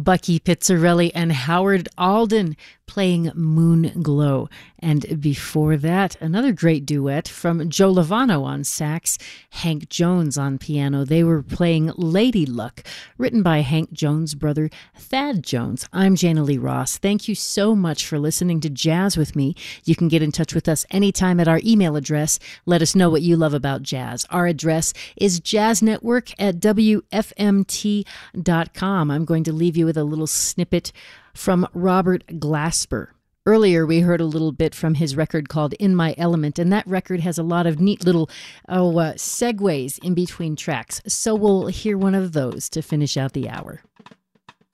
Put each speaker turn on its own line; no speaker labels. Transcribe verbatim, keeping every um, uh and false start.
Bucky Pizzarelli and Howard Alden playing Moon Glow. And before that, another great duet from Joe Lovano on sax, Hank Jones on piano. They were playing Lady Luck, written by Hank Jones' brother Thad Jones. I'm Jana Lee Ross. Thank you so much for listening to Jazz with me. You can get in touch with us anytime at our email address. Let us know what you love about jazz. Our address is jazznetwork at w f m t dot com. I'm going to leave you with a little snippet from Robert Glasper. Earlier, we heard a little bit from his record called In My Element, and that record has a lot of neat little oh, uh, segues in between tracks. So we'll hear one of those to finish out the hour.